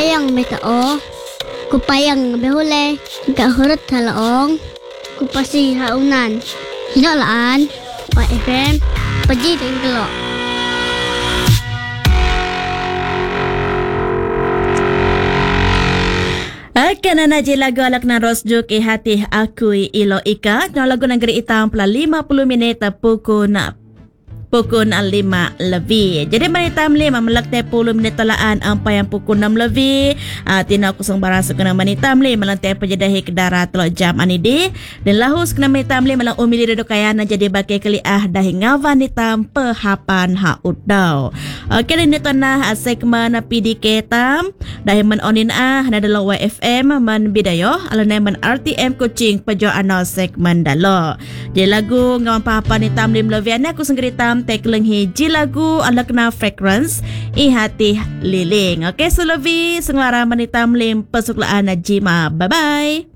Kupayang metao. Kupayang behule. Gahurut halaong. Kupasi haunan. Hinolaan. YFM. Paji tenggelo. Akan naji lagu alak na Rosjuk hati aku ilo ika. No lagu negeri hitam pula 50 minit pukul 5 lebih. Jadi manitam 5 melaktai 10 minit tolaan ampai yang pukul 6 lebih. Tina kusung barasa kena manitam 5 melantai penjedahi kedara telok jam anidi. Dan lahus kena manitam 5 melang umili redo kayana jadi bagai keliah dahi ngawan hitam pehapan haudau. Kali ini tanah segmen PDK tam dahi men onin na dalam YFM men bidayo alana men RTM Kuching pejo anal segmen dalo. Jadi lagu ngawan pehapan hitam 5 lebih aku sengkeritam tekleng hiji lagu ala kena fragrance hati liling. Okey, so lebih sengaran manitam lim pesuklaan najima. Bye bye.